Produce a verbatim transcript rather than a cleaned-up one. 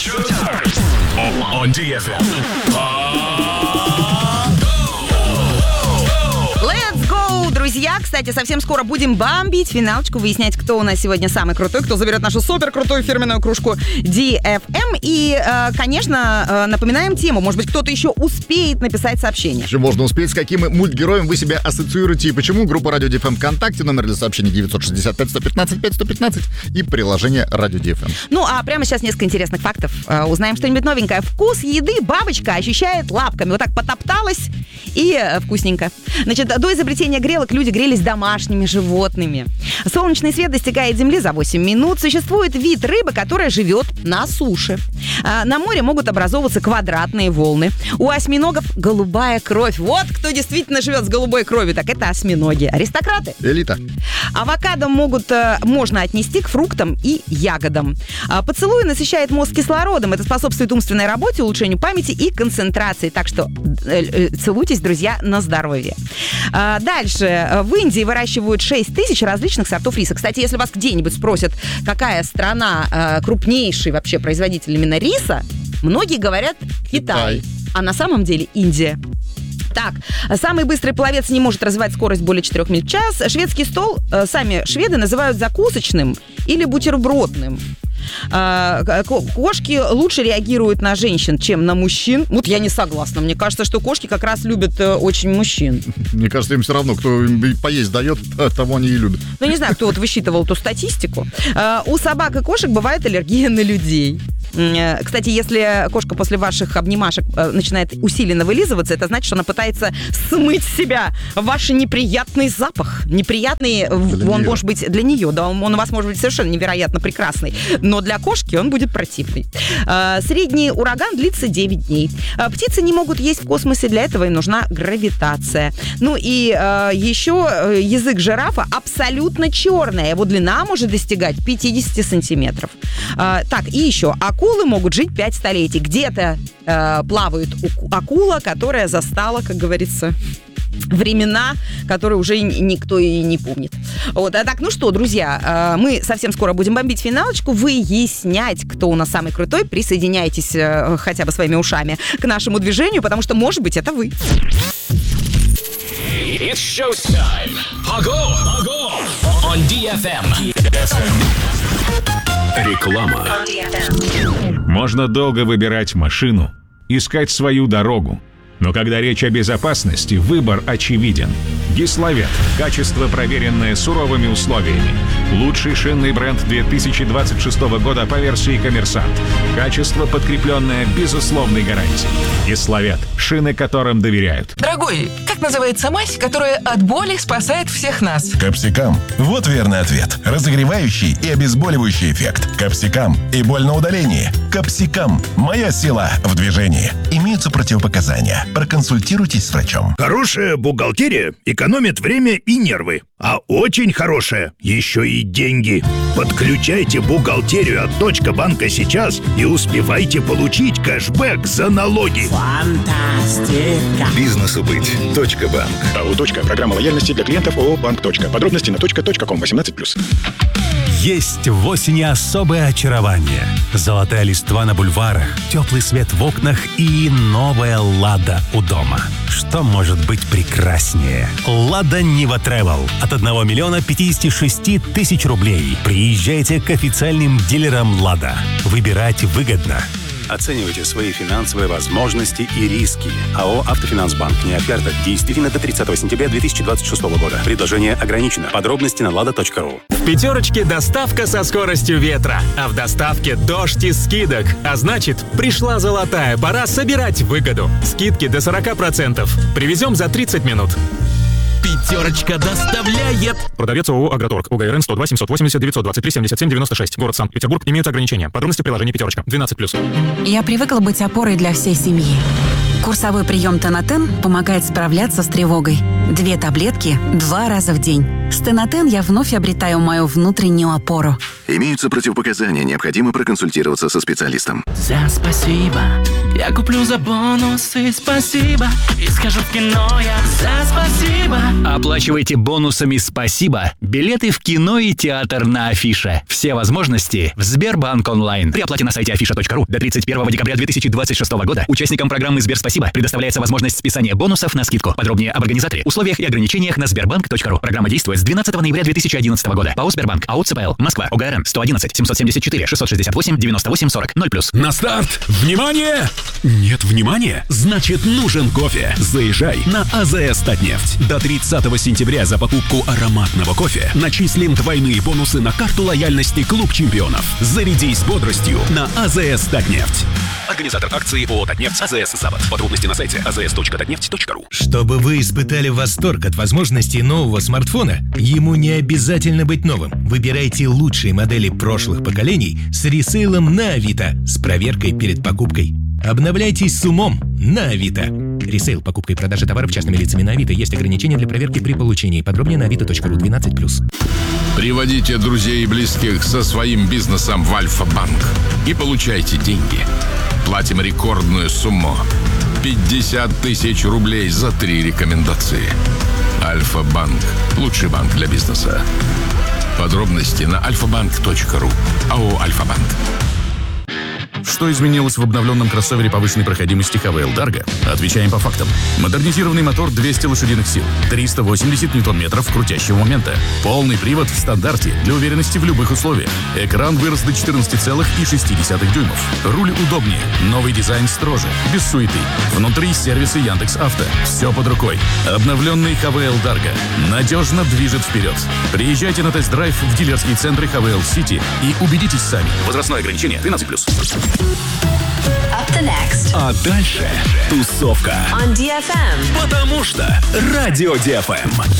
Showtime on ди эф эм. Let's go, друзья! Кстати, совсем скоро будем бомбить финалочку, выяснять, кто у нас сегодня самый крутой, кто заберет нашу суперкрутую фирменную кружку ди эф эм. И, э, конечно, э, напоминаем тему. Может быть, кто-то еще успеет написать сообщение. Еще можно успеть, с каким мультгероем вы себя ассоциируете и почему. Группа Радио ди эф эм ВКонтакте, номер для сообщений девять шесть пять, сто пятнадцать, пять сто пятнадцать и приложение Радио ди эф эм. Ну, а прямо сейчас несколько интересных фактов. Э, узнаем что-нибудь новенькое. Вкус еды бабочка ощущает лапками. Вот так потопталась и э, вкусненько. Значит, до изобретения грелок люди грелись домашними животными. Солнечный свет достигает Земли за восемь минут. Существует вид рыбы, которая живет на суше. А на море могут образовываться квадратные волны. У осьминогов голубая кровь. Вот кто действительно живет с голубой кровью, так это осьминоги. Аристократы. Элита. Авокадо могут, можно отнести к фруктам и ягодам. Поцелуй насыщает мозг кислородом. Это способствует умственной работе, улучшению памяти и концентрации. Так что целуйтесь, друзья, на здоровье. Дальше. В Индии выращивают шесть тысяч различных сортов риса. Кстати, если вас где-нибудь спросят, какая страна крупнейший вообще производитель именно риса, многие говорят Китай. Китай. А на самом деле Индия. Так, самый быстрый пловец не может развивать скорость более четырех миль в час. Шведский стол э, сами шведы называют закусочным или бутербродным. Э, кошки лучше реагируют на женщин, чем на мужчин. Вот я не согласна. Мне кажется, что кошки как раз любят э, очень мужчин. Мне кажется, им все равно, кто им поесть дает, того они и любят. Ну, не знаю, кто вот высчитывал эту статистику. Э, у собак и кошек бывает аллергия на людей. Кстати, если кошка после ваших обнимашек начинает усиленно вылизываться, это значит, что она пытается смыть с себя ваш неприятный запах. Неприятный, для он нее. Может быть для нее, да, он у вас может быть совершенно невероятно прекрасный, но для кошки он будет противный. Средний ураган длится девять дней. Птицы не могут есть в космосе, для этого им нужна гравитация. Ну и еще язык жирафа абсолютно черный, его длина может достигать пятьдесят сантиметров. Так, и еще акулы могут жить пять столетий. Где-то э, плавает акула, которая застала, как говорится, времена, которые уже никто и не помнит. Вот. А так, ну что, друзья, э, мы совсем скоро будем бомбить финалочку, выяснять, кто у нас самый крутой. Присоединяйтесь э, хотя бы своими ушами к нашему движению, потому что, может быть, это вы. It's showtime. Ого! Ого! On ди эф эм. Реклама. Можно долго выбирать машину, искать свою дорогу. Но когда речь о безопасности, выбор очевиден. Гисловет. Качество, проверенное суровыми условиями. Лучший шинный бренд две тысячи двадцать шестого года по версии «Коммерсант». Качество, подкрепленное безусловной гарантией. Гисловет. Шины, которым доверяют. Дорогой, как называется мазь, которая от боли спасает всех нас? Капсикам. Вот верный ответ. Разогревающий и обезболивающий эффект. Капсикам и боль на удалении. Капсикам. Моя сила в движении. Имеются противопоказания. Проконсультируйтесь с врачом. Хорошая бухгалтерия экономит время и нервы. А очень хорошая еще и деньги. Подключайте бухгалтерию от Точка банка сейчас и успевайте получить кэшбэк за налоги. Фантастика. Бизнесу быть. Точка банк. АО «Точка». Программа лояльности для клиентов ООО «Банк. Точка». Подробности на точка точка ком восемнадцать плюс. Есть в осени особое очарование. Золотая листва на бульварах, теплый свет в окнах и новая «Лада» у дома. Что может быть прекраснее? «Лада Нива Тревел» от одного миллиона пятьдесят шесть тысяч рублей. Приезжайте к официальным дилерам «Лада». Выбирать выгодно. Оценивайте свои финансовые возможности и риски. АО «Автофинансбанк». Не оферта. Действительно до тридцатого сентября две тысячи двадцать шестого года. Предложение ограничено. Подробности на лада точка ру. В пятерочке доставка со скоростью ветра. А в доставке дождь из скидок. А значит, пришла золотая пора собирать выгоду. Скидки до сорок процентов. Привезем за тридцать минут. Пятерочка доставляет. Продавец ООО «Агроторг». УГРН сто два семьсот восемьдесят девятьсот двадцать три семьдесят семь девяносто шесть. Город Санкт-Петербург. Имеются ограничения. Подробности приложения «Пятерочка». двенадцать плюс. Я привыкла быть опорой для всей семьи. Курсовой прием Тонатен помогает справляться с тревогой. Две таблетки два раза в день. Стенотен я вновь обретаю мою внутреннюю опору. Имеются противопоказания, необходимо проконсультироваться со специалистом. За спасибо. Я куплю за бонусы, спасибо. И схожу в кино я за спасибо. Оплачивайте бонусами «Спасибо» билеты в кино и театр на Афише. Все возможности в Сбербанк онлайн. При оплате на сайте афиша точка ру до тридцать первого декабря две тысячи двадцать шестого года участникам программы «Сберспасибо» предоставляется возможность списания бонусов на скидку. Подробнее об организаторе, условиях и ограничениях на сбербанк точка ру. Программа действует с двенадцатого ноября две тысячи одиннадцатого года. ПАО «Сбербанк», АО ЦПЛ, Москва, ОГРН сто одиннадцать семьсот семьдесят четыре шестьсот шестьдесят восемь девяносто восемь сорок ноль плюс. На старт! Внимание! Нет внимания? Значит, нужен кофе. Заезжай на АЗС Татнефть. До тридцатого сентября за покупку ароматного кофе начислим двойные бонусы на карту лояльности Клуб чемпионов. Зарядись бодростью на АЗС Татнефть. Организатор акции ООО «Татнефть» АЗС «Запад». Подробности на сайте а зэ эс точка татнефть точка ру. Чтобы вы испытали восторг от возможностей нового смартфона, ему не обязательно быть новым. Выбирайте лучшие модели прошлых поколений с ресейлом на Авито с проверкой перед покупкой. Обновляйтесь с умом на Авито. Ресейл, покупка и продажа товаров частными лицами на Авито. Есть ограничения для проверки при получении. Подробнее на авито точка ру двенадцать плюс. Приводите друзей и близких со своим бизнесом в Альфа-банк и получайте деньги. Платим рекордную сумму – пятьдесят тысяч рублей за три рекомендации. Альфа-банк – лучший банк для бизнеса. Подробности на альфа банк точка ру. АО «Альфа-банк». Что изменилось в обновленном кроссовере повышенной проходимости эйч ви эл Dargo? Отвечаем по фактам. Модернизированный мотор двести лошадиных сил, триста восемьдесят ньютон-метров крутящего момента. Полный привод в стандарте для уверенности в любых условиях. Экран вырос до четырнадцати целых шести десятых дюймов. Руль удобнее, новый дизайн строже, без суеты. Внутри сервисы Яндекс.Авто. Все под рукой. Обновленный эйч ви эл Dargo надежно движет вперед. Приезжайте на тест-драйв в дилерские центры эйч ви эл City и убедитесь сами. Возрастное ограничение тринадцать плюс. Up the next. А дальше тусовка. On ди эф эм. Потому что Радио ди эф эм.